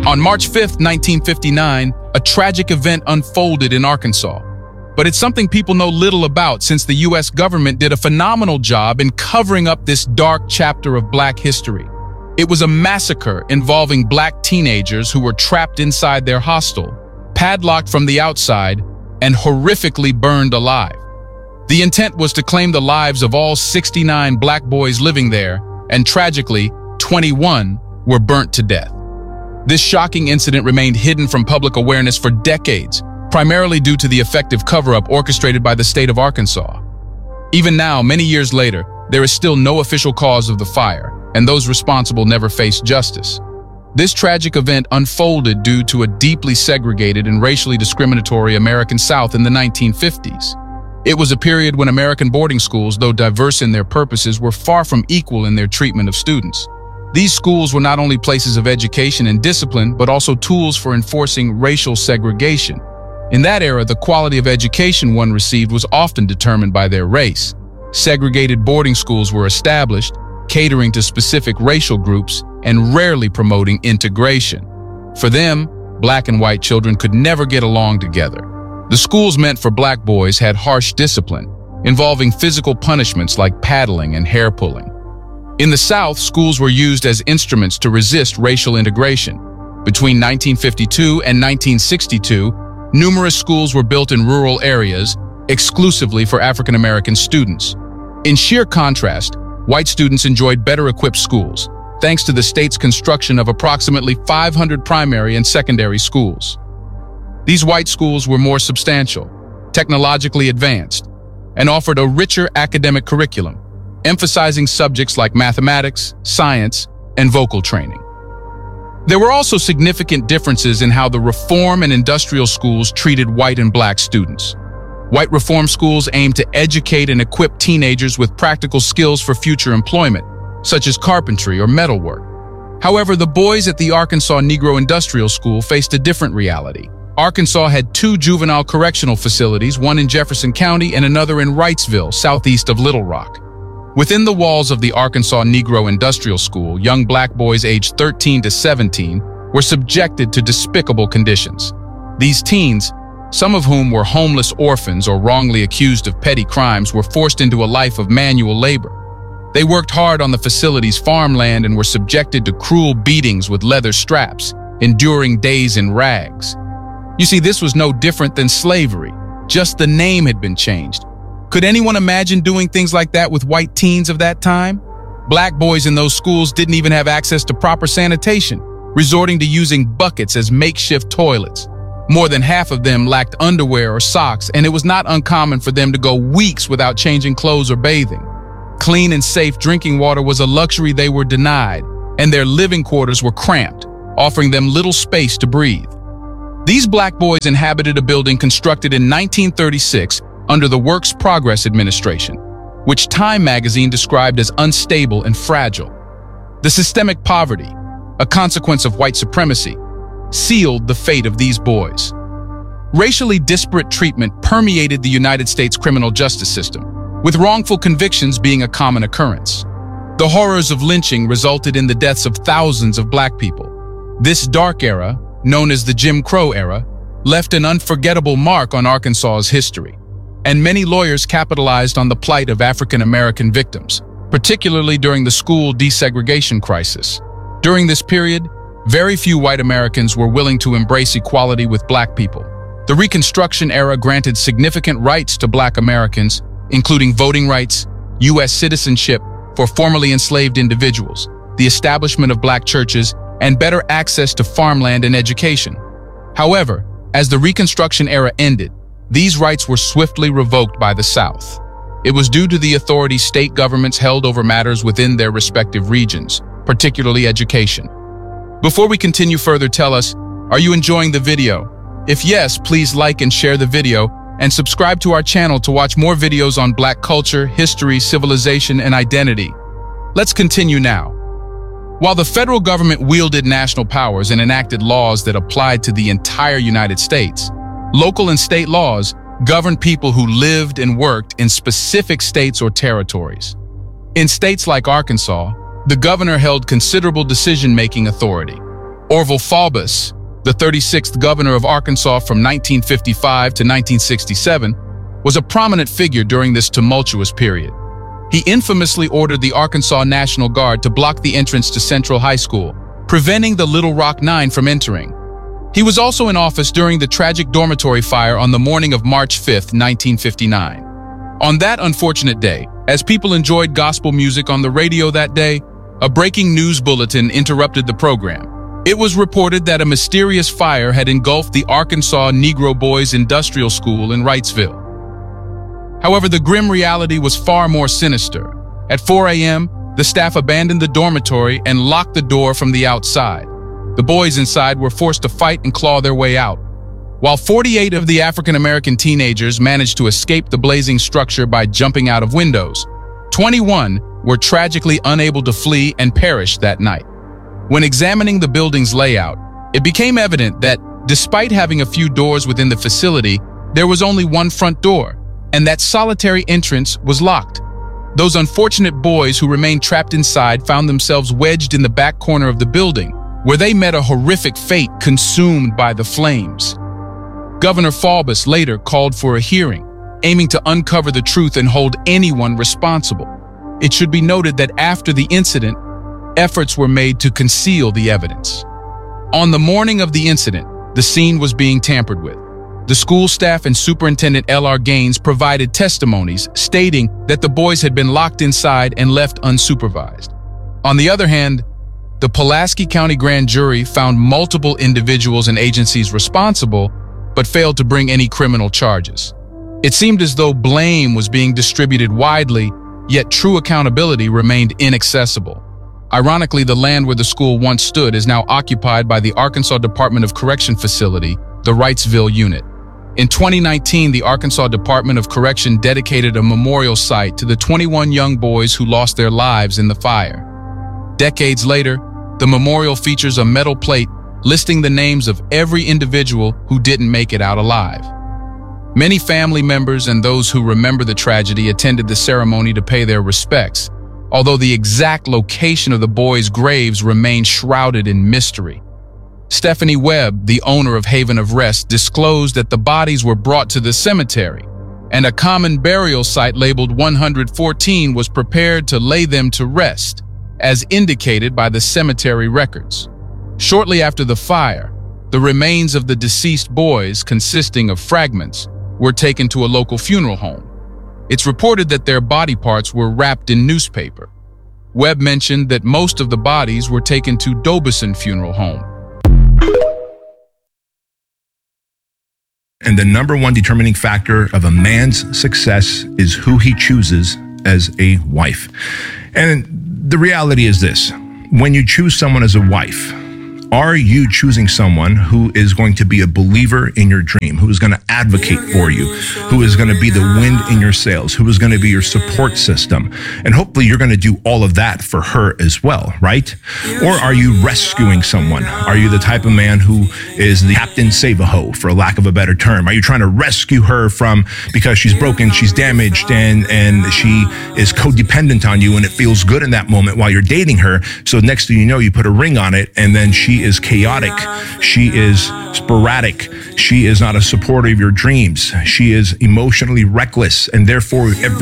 On March 5, 1959, a tragic event unfolded in Arkansas. But it's something people know little about since the U.S. government did a phenomenal job in covering up this dark chapter of Black history. It was a massacre involving Black teenagers who were trapped inside their hostel, padlocked from the outside, and horrifically burned alive. The intent was to claim the lives of all 69 Black boys living there, and tragically, 21 were burnt to death. This shocking incident remained hidden from public awareness for decades, primarily due to the effective cover-up orchestrated by the state of Arkansas. Even now, many years later, there is still no official cause of the fire, and those responsible never faced justice. This tragic event unfolded due to a deeply segregated and racially discriminatory American South in the 1950s. It was a period when American boarding schools, though diverse in their purposes, were far from equal in their treatment of students. These schools were not only places of education and discipline, but also tools for enforcing racial segregation. In that era, the quality of education one received was often determined by their race. Segregated boarding schools were established, catering to specific racial groups and rarely promoting integration. For them, Black and white children could never get along together. The schools meant for Black boys had harsh discipline, involving physical punishments like paddling and hair pulling. In the South, schools were used as instruments to resist racial integration. Between 1952 and 1962, numerous schools were built in rural areas, exclusively for African American students. In sheer contrast, white students enjoyed better-equipped schools, thanks to the state's construction of approximately 500 primary and secondary schools. These white schools were more substantial, technologically advanced, and offered a richer academic curriculum, emphasizing subjects like mathematics, science, and vocal training. There were also significant differences in how the reform and industrial schools treated white and Black students. White reform schools aimed to educate and equip teenagers with practical skills for future employment, such as carpentry or metalwork. However, the boys at the Arkansas Negro Industrial School faced a different reality. Arkansas had 2 juvenile correctional facilities, one in Jefferson County and another in Wrightsville, southeast of Little Rock. Within the walls of the Arkansas Negro Industrial School, young Black boys aged 13 to 17 were subjected to despicable conditions. These teens, some of whom were homeless orphans or wrongly accused of petty crimes, were forced into a life of manual labor. They worked hard on the facility's farmland and were subjected to cruel beatings with leather straps, enduring days in rags. You see, this was no different than slavery, just the name had been changed. Could anyone imagine doing things like that with white teens of that time? Black boys in those schools didn't even have access to proper sanitation, resorting to using buckets as makeshift toilets. More than half of them lacked underwear or socks, and it was not uncommon for them to go weeks without changing clothes or bathing. Clean and safe drinking water was a luxury they were denied, and their living quarters were cramped, offering them little space to breathe. These Black boys inhabited a building constructed in 1936 under the Works Progress Administration, which Time magazine described as unstable and fragile. The systemic poverty, a consequence of white supremacy, sealed the fate of these boys. Racially disparate treatment permeated the United States criminal justice system, with wrongful convictions being a common occurrence. The horrors of lynching resulted in the deaths of thousands of Black people. This dark era, known as the Jim Crow era, left an unforgettable mark on Arkansas's history, and many lawyers capitalized on the plight of African American victims, particularly during the school desegregation crisis. During this period, very few white Americans were willing to embrace equality with Black people. The Reconstruction era granted significant rights to Black Americans, including voting rights, U.S. citizenship for formerly enslaved individuals, the establishment of Black churches, and better access to farmland and education. However, as the Reconstruction era ended, these rights were swiftly revoked by the South. It was due to the authority state governments held over matters within their respective regions, particularly education. Before we continue further, tell us, are you enjoying the video? If yes, please like and share the video, and subscribe to our channel to watch more videos on Black culture, history, civilization, and identity. Let's continue now. While the federal government wielded national powers and enacted laws that applied to the entire United States, local and state laws governed people who lived and worked in specific states or territories. In states like Arkansas, the governor held considerable decision-making authority. Orville Faubus, the 36th governor of Arkansas from 1955 to 1967, was a prominent figure during this tumultuous period. He infamously ordered the Arkansas National Guard to block the entrance to Central High School, preventing the Little Rock Nine from entering. He was also in office during the tragic dormitory fire on the morning of March 5, 1959. On that unfortunate day, as people enjoyed gospel music on the radio that day, a breaking news bulletin interrupted the program. It was reported that a mysterious fire had engulfed the Arkansas Negro Boys Industrial School in Wrightsville. However, the grim reality was far more sinister. At 4 a.m., the staff abandoned the dormitory and locked the door from the outside. The boys inside were forced to fight and claw their way out. While 48 of the African-American teenagers managed to escape the blazing structure by jumping out of windows, 21 were tragically unable to flee and perished that night. When examining the building's layout, it became evident that, despite having a few doors within the facility, there was only one front door, and that solitary entrance was locked. Those unfortunate boys who remained trapped inside found themselves wedged in the back corner of the building, where they met a horrific fate consumed by the flames. Governor Faubus later called for a hearing, aiming to uncover the truth and hold anyone responsible. It should be noted that after the incident, efforts were made to conceal the evidence. On the morning of the incident, the scene was being tampered with. The school staff and Superintendent L.R. Gaines provided testimonies stating that the boys had been locked inside and left unsupervised. On the other hand, the Pulaski County Grand Jury found multiple individuals and agencies responsible, but failed to bring any criminal charges. It seemed as though blame was being distributed widely, yet true accountability remained inaccessible. Ironically, the land where the school once stood is now occupied by the Arkansas Department of Correction facility, the Wrightsville Unit. In 2019, the Arkansas Department of Correction dedicated a memorial site to the 21 young boys who lost their lives in the fire. Decades later, the memorial features a metal plate listing the names of every individual who didn't make it out alive. Many family members and those who remember the tragedy attended the ceremony to pay their respects, although the exact location of the boys' graves remained shrouded in mystery. Stephanie Webb, the owner of Haven of Rest, disclosed that the bodies were brought to the cemetery, and a common burial site labeled 114 was prepared to lay them to rest, as indicated by the cemetery records. Shortly after the fire, the remains of the deceased boys, consisting of fragments, were taken to a local funeral home. It's reported that their body parts were wrapped in newspaper. Webb mentioned that most of the bodies were taken to Dobison Funeral Home. And the number one determining factor of a man's success is who he chooses as a wife. And the reality is this: when you choose someone as a wife, are you choosing someone who is going to be a believer in your dream, who is going to advocate for you, who is going to be the wind in your sails, who is going to be your support system? And hopefully you're going to do all of that for her as well, right? Or are you rescuing someone? Are you the type of man who is the Captain Save-A-Ho, for lack of a better term? Are you trying to rescue her from, because she's broken, she's damaged, and she is codependent on you, and it feels good in that moment while you're dating her, so next thing you know, you put a ring on it, and then she is chaotic, she is sporadic, she is not a supporter of your dreams, she is emotionally reckless, and therefore every